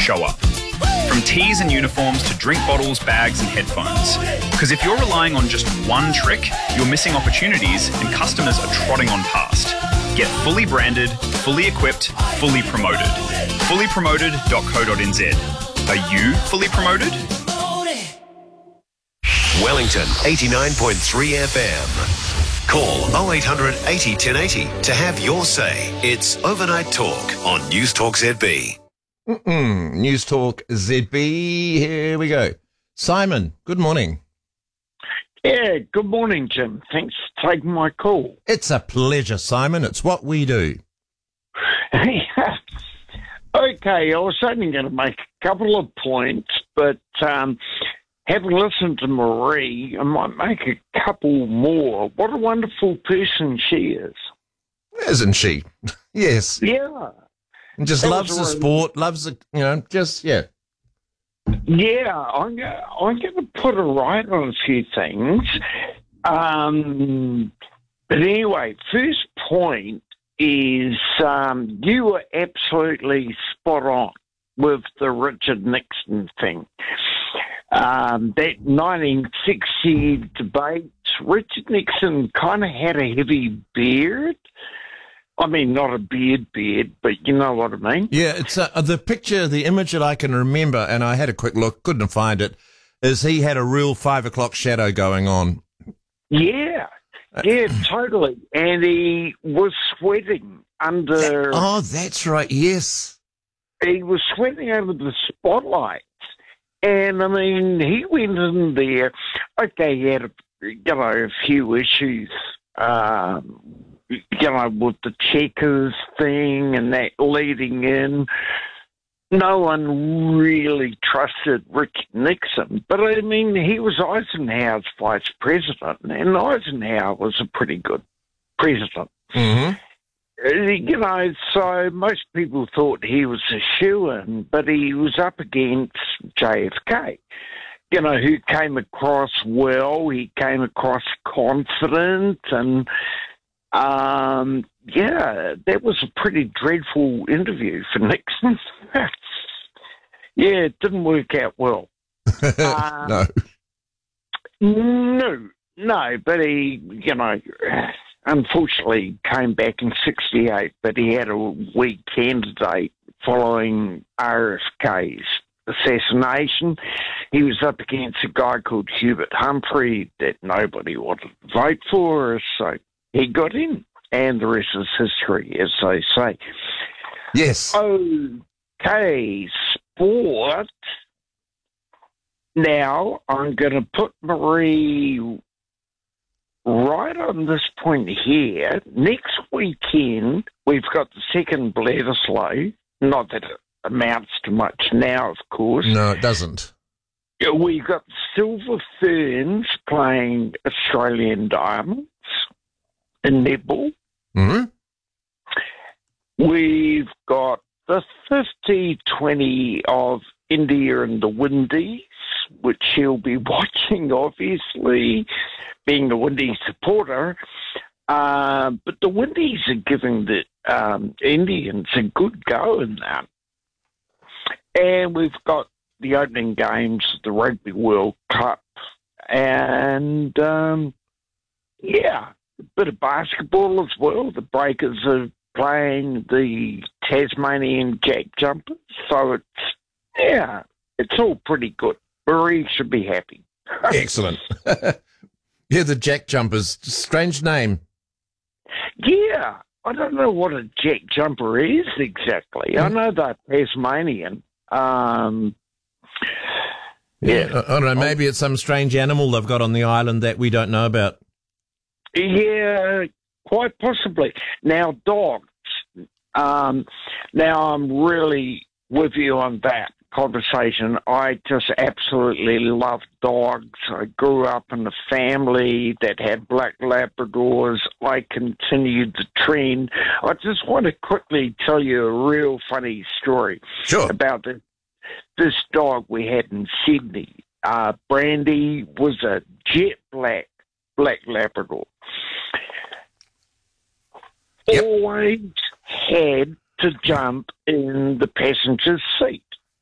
show up. From tees and uniforms to drink bottles, bags and headphones. Because if you're relying on just one trick, you're missing opportunities and customers are trotting on past. Get fully branded, fully equipped, fully promoted. Fullypromoted.co.nz. Are you fully promoted? Wellington 89.3 FM. Call 0800 80 1080 to have your say. It's Overnight Talk on News Talk ZB. News Talk ZB. Here we go. Simon, good morning. Yeah, good morning, Jim. Thanks for taking my call. It's a pleasure, Simon. It's what we do. Okay, I was only going to make a couple of points, but having listened to Marie, I might make a couple more. What a wonderful person she is. Isn't she? Yes. Yeah. And just loves the sport, loves the, Yeah, I'm going to put her right on a few things. But anyway, first point is you were absolutely spot on with the Richard Nixon thing. That 1960 debate, Richard Nixon kind of had a heavy beard. I mean, not a beard, but you know what I mean? Yeah, it's the picture, the image that I can remember, and I had a quick look, couldn't find it, is he had a real 5 o'clock shadow going on. Yeah, totally. And he was sweating under... Oh, that's right, yes. He was sweating under the spotlights. And, I mean, he went in there. Okay, he had, a few issues, with the Checkers thing and that leading in. No one really trusted Richard Nixon. But, I mean, he was Eisenhower's vice president, and Eisenhower was a pretty good president. Mm-hmm. So most people thought he was a shoo-in, but he was up against JFK, who came across well, he came across confident, and that was a pretty dreadful interview for Nixon. It didn't work out well. No, but he, unfortunately came back in 1968, but he had a weak candidate following RFK's assassination. He was up against a guy called Hubert Humphrey that nobody wanted to vote for, so he got in, and the rest is history, as they say. Yes. Okay, sport. Now, I'm going to put Marie right on this point here. Next weekend, we've got the second Bledisloe. Not that it amounts to much now, of course. No, it doesn't. We've got Silver Ferns playing Australian Diamonds in netball. Mm-hmm. We've got the 50-20 of India and the Windies, which he'll be watching, obviously, being a Windies supporter. But the Windies are giving the Indians a good go in that. And we've got the opening games of the Rugby World Cup. And, a bit of basketball as well. The Breakers are playing the Tasmanian Jack Jumpers. So it's all pretty good. Marie should be happy. Excellent. The Jack Jumpers. Strange name. Yeah. I don't know what a Jack Jumper is exactly. I know they're Tasmanian. I don't know. Maybe it's some strange animal they've got on the island that we don't know about. Yeah, quite possibly. Now, dogs. Now, I'm really with you on that conversation. I just absolutely love dogs. I grew up in a family that had black Labradors. I continued the trend. I just want to quickly tell you a real funny story about this dog we had in Sydney. Brandy was a jet black Labrador. Always had to jump in the passenger seat.